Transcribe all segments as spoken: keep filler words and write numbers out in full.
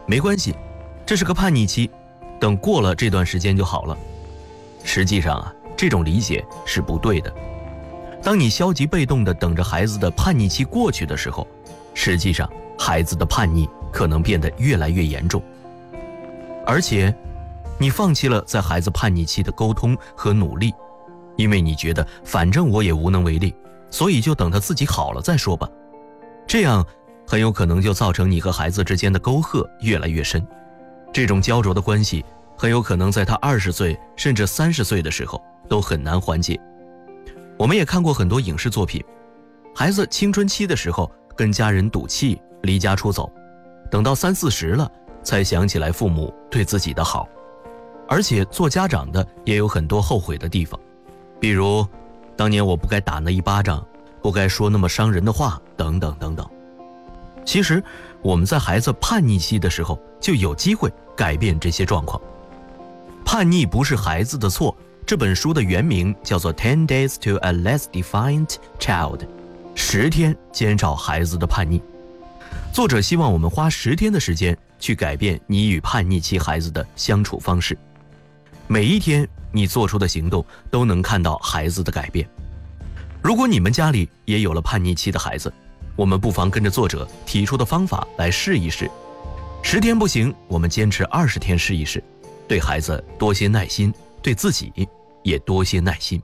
没关系，这是个叛逆期，等过了这段时间就好了。实际上啊，这种理解是不对的。当你消极被动地等着孩子的叛逆期过去的时候，实际上孩子的叛逆可能变得越来越严重。而且你放弃了在孩子叛逆期的沟通和努力，因为你觉得反正我也无能为力，所以就等他自己好了再说吧。这样很有可能就造成你和孩子之间的沟壑越来越深，这种焦灼的关系很有可能在他二十岁甚至三十岁的时候都很难缓解。我们也看过很多影视作品，孩子青春期的时候跟家人赌气离家出走，等到三四十了才想起来父母对自己的好。而且做家长的也有很多后悔的地方，比如当年我不该打那一巴掌，不该说那么伤人的话，等等等等。其实我们在孩子叛逆期的时候就有机会改变这些状况。叛逆不是孩子的错，这本书的原名叫做 Ten Days to a Less Defiant Child， 十天减少孩子的叛逆。作者希望我们花十天的时间去改变你与叛逆期孩子的相处方式。每一天你做出的行动都能看到孩子的改变。如果你们家里也有了叛逆期的孩子，我们不妨跟着作者提出的方法来试一试。十天不行，我们坚持二十天试一试，对孩子多些耐心，对自己也多些耐心。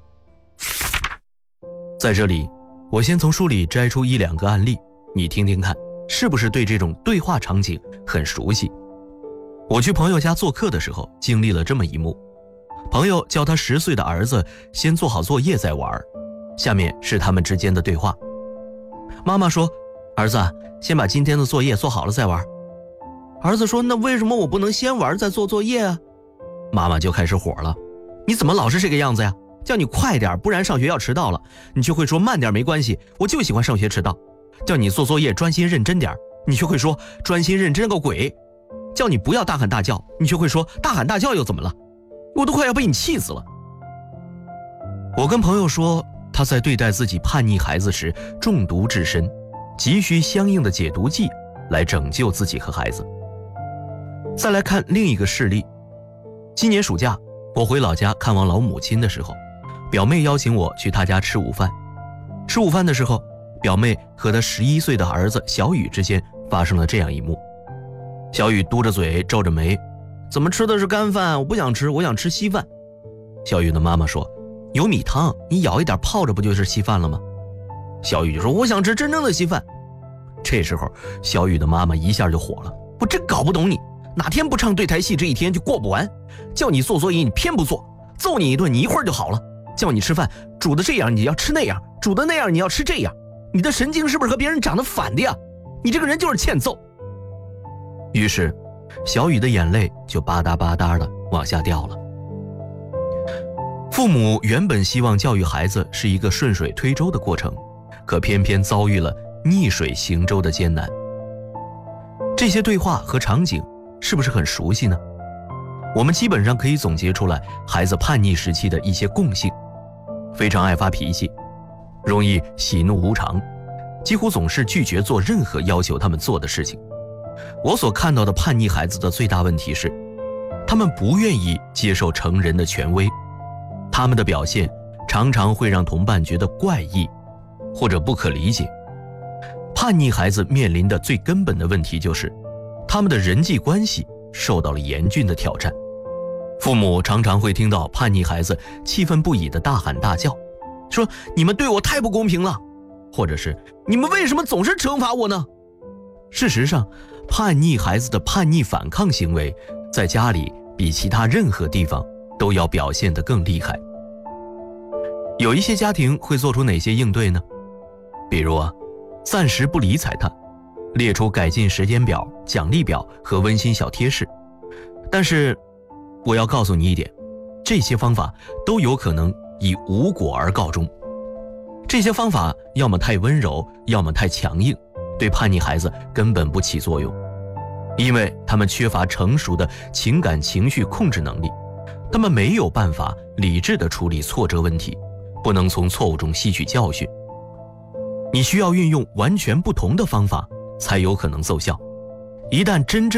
在这里，我先从书里摘出一两个案例，你听听看，是不是对这种对话场景很熟悉？我去朋友家做客的时候，经历了这么一幕。朋友叫他十岁的儿子先做好作业再玩，下面是他们之间的对话。妈妈说：“儿子，先把今天的作业做好了再玩。”儿子说：“那为什么我不能先玩再做作业啊？”妈妈就开始火了：“你怎么老是这个样子呀？叫你快点，不然上学要迟到了，你却会说慢点没关系，我就喜欢上学迟到。叫你做作业专心认真点，你却会说专心认真个鬼。叫你不要大喊大叫，你却会说大喊大叫又怎么了？我都快要被你气死了。”我跟朋友说，他在对待自己叛逆孩子时中毒至深，急需相应的解毒剂来拯救自己和孩子。再来看另一个事例，今年暑假我回老家看望老母亲的时候，表妹邀请我去她家吃午饭。吃午饭的时候，表妹和她十一岁的儿子小雨之间发生了这样一幕。小雨嘟着嘴皱着眉：“怎么吃的是干饭？我不想吃，我想吃稀饭。”小雨的妈妈说：“有米汤，你舀一点泡着不就是稀饭了吗？”小雨就说：“我想吃真正的稀饭。”这时候小雨的妈妈一下就火了：“我真搞不懂你，哪天不唱对台戏这一天就过不完，叫你做作业你偏不做，揍你一顿你一会儿就好了，叫你吃饭煮的这样你要吃那样，煮的那样你要吃这样，你的神经是不是和别人长得反的呀？你这个人就是欠揍。”于是小雨的眼泪就吧嗒吧嗒的往下掉了。父母原本希望教育孩子是一个顺水推舟的过程，可偏偏遭遇了逆水行舟的艰难。这些对话和场景是不是很熟悉呢？我们基本上可以总结出来孩子叛逆时期的一些共性：非常爱发脾气，容易喜怒无常，几乎总是拒绝做任何要求他们做的事情。我所看到的叛逆孩子的最大问题是，他们不愿意接受成人的权威，他们的表现常常会让同伴觉得怪异或者不可理解。叛逆孩子面临的最根本的问题就是，他们的人际关系受到了严峻的挑战。父母常常会听到叛逆孩子气愤不已的大喊大叫，说：“你们对我太不公平了，或者是你们为什么总是惩罚我呢？”事实上，叛逆孩子的叛逆反抗行为在家里比其他任何地方都要表现得更厉害。有一些家庭会做出哪些应对呢？比如啊，暂时不理睬他，列出改进时间表、奖励表和温馨小贴士。但是我要告诉你一点，这些方法都有可能以无果而告终。这些方法要么太温柔，要么太强硬，对叛逆孩子根本不起作用，因为他们缺乏成熟的情感情绪控制能力，他们没有办法理智地处理挫折问题，不能从错误中吸取教训。你需要运用完全不同的方法才有可能奏效。一旦真正